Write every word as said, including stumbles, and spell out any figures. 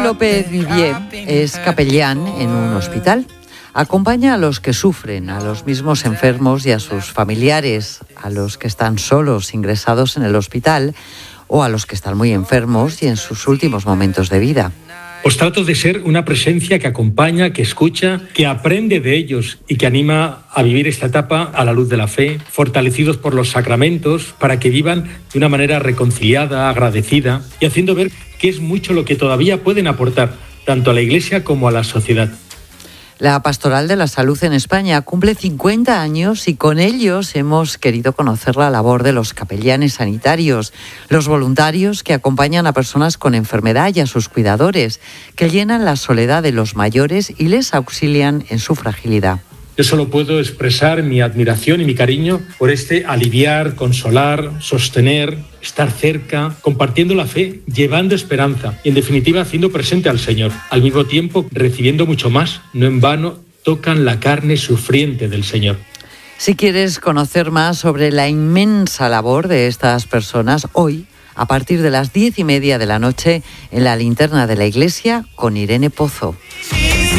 López Vivier es capellán en un hospital. Acompaña a los que sufren, a los mismos enfermos y a sus familiares, a los que están solos ingresados en el hospital o a los que están muy enfermos y en sus últimos momentos de vida. Os trato de ser una presencia que acompaña, que escucha, que aprende de ellos y que anima a vivir esta etapa a la luz de la fe, fortalecidos por los sacramentos, para que vivan de una manera reconciliada, agradecida y haciendo ver que es mucho lo que todavía pueden aportar, tanto a la Iglesia como a la sociedad. La Pastoral de la Salud en España cumple cincuenta años y con ellos hemos querido conocer la labor de los capellanes sanitarios, los voluntarios que acompañan a personas con enfermedad y a sus cuidadores, que llenan la soledad de los mayores y les auxilian en su fragilidad. Yo solo puedo expresar mi admiración y mi cariño por este aliviar, consolar, sostener, estar cerca, compartiendo la fe, llevando esperanza y en definitiva haciendo presente al Señor. Al mismo tiempo recibiendo mucho más, no en vano tocan la carne sufriente del Señor. Si quieres conocer más sobre la inmensa labor de estas personas, hoy, a partir de las diez y media de la noche, en la linterna de la iglesia con Irene Pozo.